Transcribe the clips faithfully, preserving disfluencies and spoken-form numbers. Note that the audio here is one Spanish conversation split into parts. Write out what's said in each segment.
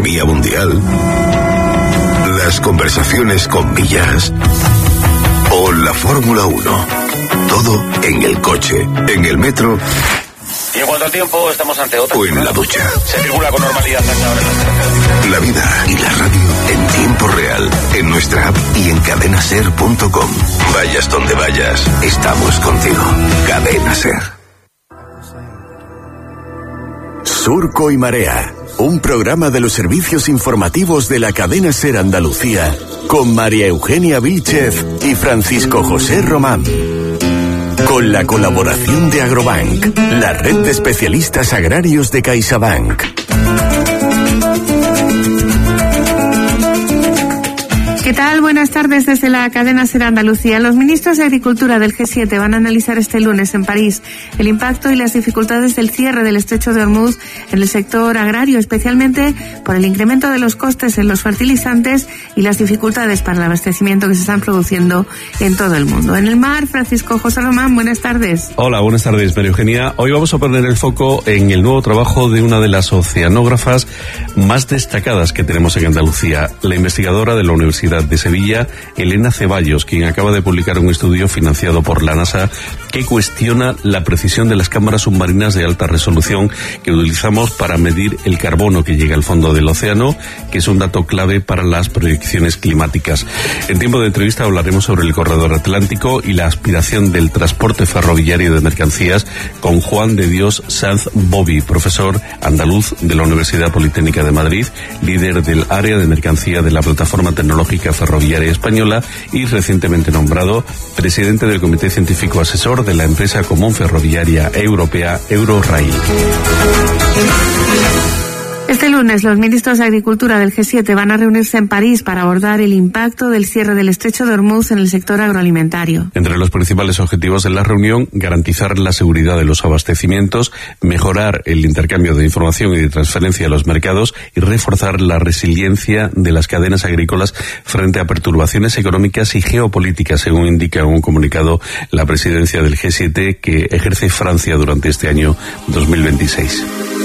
economía mundial, las conversaciones con Villas o la Fórmula uno. Todo en el coche, en el metro. Y en cuanto al tiempo, estamos ante otra. O en la ducha. Se circula con normalidad hasta ahora en las carreteras. La vida y la radio en tiempo real, en nuestra app y en cadena ser punto com. Vayas donde vayas, estamos contigo. Cadena Ser. Surco y Marea, un programa de los servicios informativos de la cadena Ser Andalucía, con María Eugenia Vílchez y Francisco José Román. Con la colaboración de Agrobank, la red de especialistas agrarios de CaixaBank. ¿Qué tal? Buenas tardes desde la cadena Ser Andalucía. Los ministros de Agricultura del G siete van a analizar este lunes en París el impacto y las dificultades del cierre del estrecho de Hormuz en el sector agrario, especialmente por el incremento de los costes en los fertilizantes y las dificultades para el abastecimiento que se están produciendo en todo el mundo. En el mar, Francisco José Román, buenas tardes. Hola, buenas tardes, María Eugenia. Hoy vamos a poner el foco en el nuevo trabajo de una de las oceanógrafas más destacadas que tenemos en Andalucía, la investigadora de la Universidad de Sevilla, Elena Ceballos, quien acaba de publicar un estudio financiado por la NASA que cuestiona la precisión de las cámaras submarinas de alta resolución que utilizamos para medir el carbono que llega al fondo del océano, que es un dato clave para las proyecciones climáticas. En tiempo de entrevista hablaremos sobre el corredor atlántico y la aspiración del transporte ferroviario de mercancías con Juan de Dios Sanz Bobby, profesor andaluz de la Universidad Politécnica de Madrid, líder del área de mercancía de la Plataforma Tecnológica Ferroviaria Española y recientemente nombrado presidente del Comité Científico Asesor de la empresa común ferroviaria europea Eurorail. Este lunes los ministros de Agricultura del G siete van a reunirse en París para abordar el impacto del cierre del estrecho de Hormuz en el sector agroalimentario. Entre los principales objetivos de la reunión, garantizar la seguridad de los abastecimientos, mejorar el intercambio de información y de transferencia a los mercados y reforzar la resiliencia de las cadenas agrícolas frente a perturbaciones económicas y geopolíticas, según indica un comunicado la presidencia del G siete que ejerce Francia durante este año dos mil veintiséis.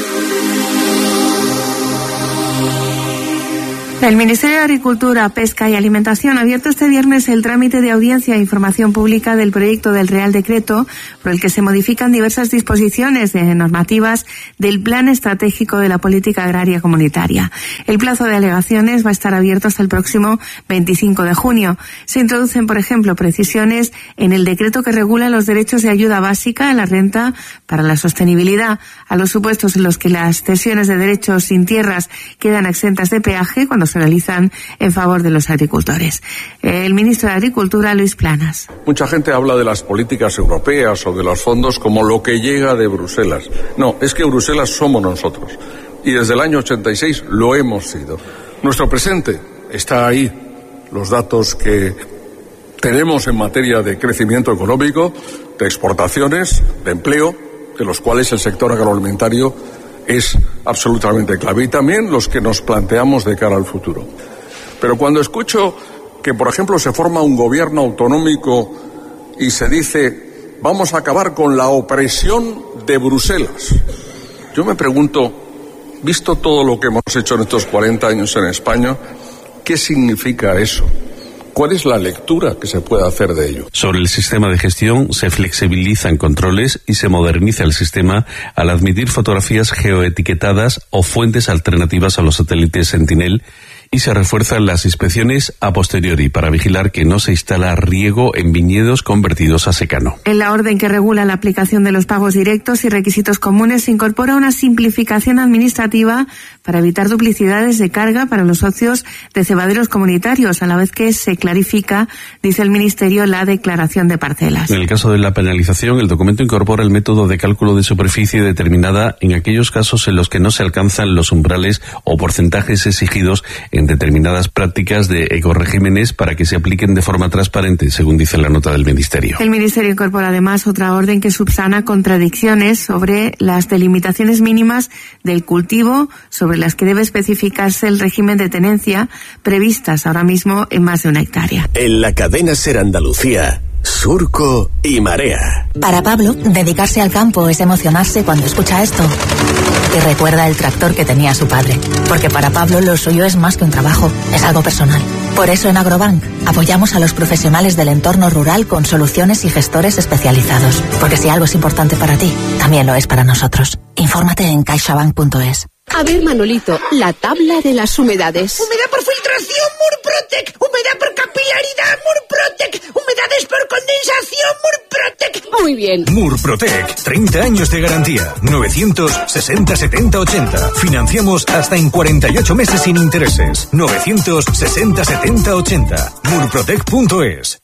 El Ministerio de Agricultura, Pesca y Alimentación ha abierto este viernes el trámite de audiencia e información pública del proyecto del Real Decreto por el que se modifican diversas disposiciones de normativas del Plan Estratégico de la Política Agraria Comunitaria. El plazo de alegaciones va a estar abierto hasta el próximo veinticinco de junio. Se introducen, por ejemplo, precisiones en el decreto que regula los derechos de ayuda básica a la renta para la sostenibilidad, a los supuestos en los que las cesiones de derechos sin tierras quedan exentas de peaje cuando se realizan en favor de los agricultores. El ministro de Agricultura, Luis Planas. Mucha gente habla de las políticas europeas o de los fondos como lo que llega de Bruselas. No, es que Bruselas somos nosotros. Y desde el año ochenta y seis lo hemos sido. Nuestro presente está ahí. Los datos que tenemos en materia de crecimiento económico, de exportaciones, de empleo, de los cuales el sector agroalimentario es absolutamente clave, y también los que nos planteamos de cara al futuro. Pero cuando escucho que, por ejemplo, se forma un gobierno autonómico y se dice vamos a acabar con la opresión de Bruselas, yo me pregunto, visto todo lo que hemos hecho en estos cuarenta años en España, ¿qué significa eso? ¿Cuál es la lectura que se puede hacer de ello? Sobre el sistema de gestión, se flexibilizan controles y se moderniza el sistema al admitir fotografías geoetiquetadas o fuentes alternativas a los satélites Sentinel, y se refuerzan las inspecciones a posteriori para vigilar que no se instala riego en viñedos convertidos a secano. En la orden que regula la aplicación de los pagos directos y requisitos comunes se incorpora una simplificación administrativa para evitar duplicidades de carga para los socios de cebaderos comunitarios, a la vez que se clarifica, dice el Ministerio, la declaración de parcelas. En el caso de la penalización, el documento incorpora el método de cálculo de superficie determinada en aquellos casos en los que no se alcanzan los umbrales o porcentajes exigidos en determinadas prácticas de ecoregímenes para que se apliquen de forma transparente, según dice la nota del Ministerio. El Ministerio incorpora además otra orden que subsana contradicciones sobre las delimitaciones mínimas del cultivo sobre las que debe especificarse el régimen de tenencia previstas ahora mismo en más de una hectárea. En la cadena Ser Andalucía, Surco y Marea. Para Pablo, dedicarse al campo es emocionarse cuando escucha esto. Y recuerda el tractor que tenía su padre. Porque para Pablo lo suyo es más que un trabajo, es algo personal. Por eso en Agrobank apoyamos a los profesionales del entorno rural con soluciones y gestores especializados. Porque si algo es importante para ti, también lo es para nosotros. Infórmate en caixabank punto es. A ver, Manolito, la tabla de las humedades. Humedad por filtración, Murprotec. Humedad por capilaridad, Murprotec. Humedades por condensación, Murprotec. Muy bien. Murprotec, treinta años de garantía. novecientos sesenta setenta ochenta. Financiamos hasta en cuarenta y ocho meses sin intereses. novecientos sesenta setenta ochenta. murprotec punto es.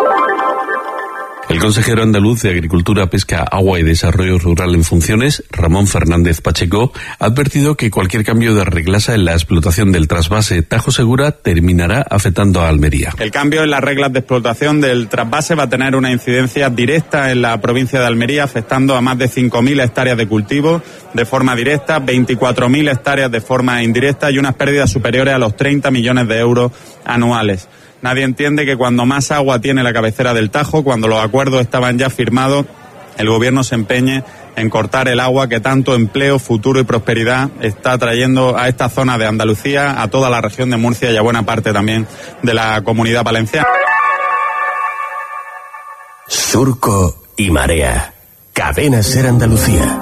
El consejero andaluz de Agricultura, Pesca, Agua y Desarrollo Rural en funciones, Ramón Fernández Pacheco, ha advertido que cualquier cambio de reglasa en la explotación del trasvase Tajo Segura terminará afectando a Almería. El cambio en las reglas de explotación del trasvase va a tener una incidencia directa en la provincia de Almería, afectando a más de cinco mil hectáreas de cultivo de forma directa, veinticuatro mil hectáreas de forma indirecta y unas pérdidas superiores a los treinta millones de euros anuales. Nadie entiende que cuando más agua tiene la cabecera del Tajo, cuando los acuerdos estaban ya firmados, el gobierno se empeñe en cortar el agua que tanto empleo, futuro y prosperidad está trayendo a esta zona de Andalucía, a toda la región de Murcia y a buena parte también de la Comunidad Valenciana. Surco y Marea. Cadena Ser Andalucía.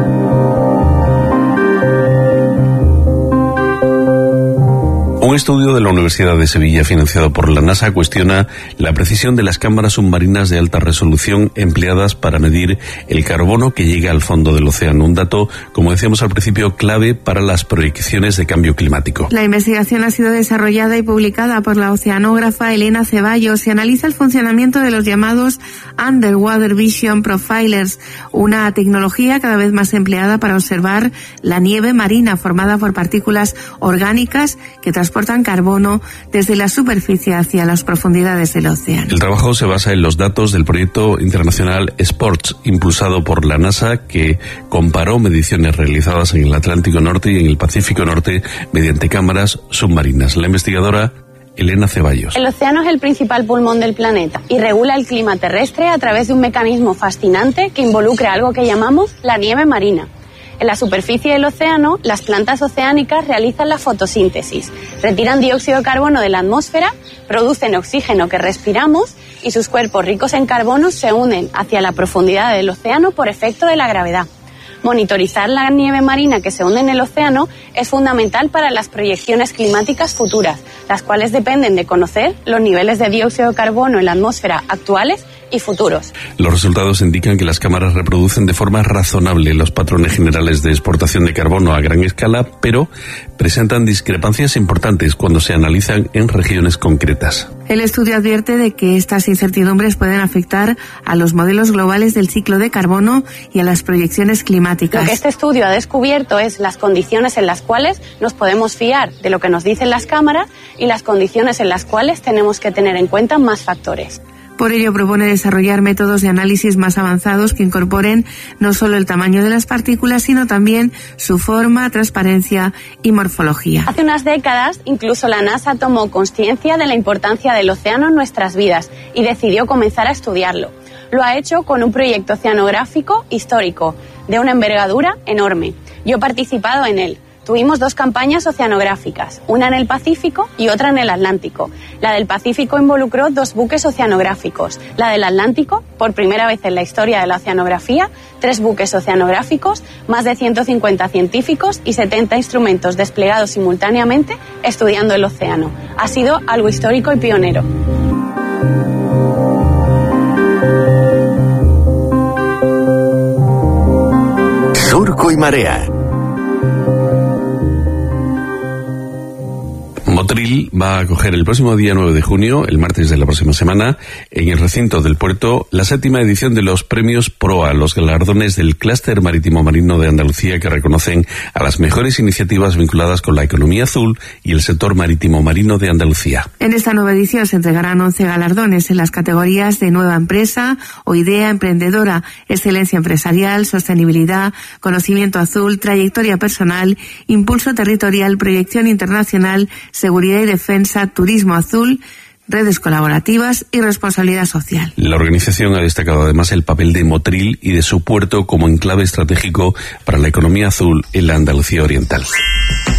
Un estudio de la Universidad de Sevilla, financiado por la NASA, cuestiona la precisión de las cámaras submarinas de alta resolución empleadas para medir el carbono que llega al fondo del océano. Un dato, como decíamos al principio, clave para las proyecciones de cambio climático. La investigación ha sido desarrollada y publicada por la oceanógrafa Elena Ceballos y analiza el funcionamiento de los llamados Underwater Vision Profilers, una tecnología cada vez más empleada para observar la nieve marina formada por partículas orgánicas que transportan carbono desde la superficie hacia las profundidades del océano. El trabajo se basa en los datos del proyecto internacional SPORTS, impulsado por la NASA, que comparó mediciones realizadas en el Atlántico Norte y en el Pacífico Norte mediante cámaras submarinas. La investigadora Elena Ceballos. El océano es el principal pulmón del planeta y regula el clima terrestre a través de un mecanismo fascinante que involucra algo que llamamos la nieve marina. En la superficie del océano, las plantas oceánicas realizan la fotosíntesis, retiran dióxido de carbono de la atmósfera, producen oxígeno que respiramos y sus cuerpos ricos en carbono se unen hacia la profundidad del océano por efecto de la gravedad. Monitorizar la nieve marina que se hunde en el océano es fundamental para las proyecciones climáticas futuras, las cuales dependen de conocer los niveles de dióxido de carbono en la atmósfera actuales y futuros. Los resultados indican que las cámaras reproducen de forma razonable los patrones generales de exportación de carbono a gran escala, pero presentan discrepancias importantes cuando se analizan en regiones concretas. El estudio advierte de que estas incertidumbres pueden afectar a los modelos globales del ciclo de carbono y a las proyecciones climáticas. Lo que este estudio ha descubierto es las condiciones en las cuales nos podemos fiar de lo que nos dicen las cámaras y las condiciones en las cuales tenemos que tener en cuenta más factores. Por ello propone desarrollar métodos de análisis más avanzados que incorporen no solo el tamaño de las partículas, sino también su forma, transparencia y morfología. Hace unas décadas, incluso la NASA tomó conciencia de la importancia del océano en nuestras vidas y decidió comenzar a estudiarlo. Lo ha hecho con un proyecto oceanográfico histórico, de una envergadura enorme. Yo he participado en él. Tuvimos dos campañas oceanográficas, una en el Pacífico y otra en el Atlántico. La del Pacífico involucró dos buques oceanográficos. La del Atlántico, por primera vez en la historia de la oceanografía, tres buques oceanográficos, más de ciento cincuenta científicos y setenta instrumentos desplegados simultáneamente estudiando el océano. Ha sido algo histórico y pionero. Surco y Marea. Motril va a acoger el próximo día nueve de junio, el martes de la próxima semana, en el recinto del puerto, la séptima edición de los premios PROA, los galardones del Clúster Marítimo Marino de Andalucía, que reconocen a las mejores iniciativas vinculadas con la economía azul y el sector marítimo marino de Andalucía. En esta nueva edición se entregarán once galardones en las categorías de nueva empresa o idea emprendedora, excelencia empresarial, sostenibilidad, conocimiento azul, trayectoria personal, impulso territorial, proyección internacional, seguridad y defensa, turismo azul, redes colaborativas y responsabilidad social. La organización ha destacado además el papel de Motril y de su puerto como enclave estratégico para la economía azul en la Andalucía oriental.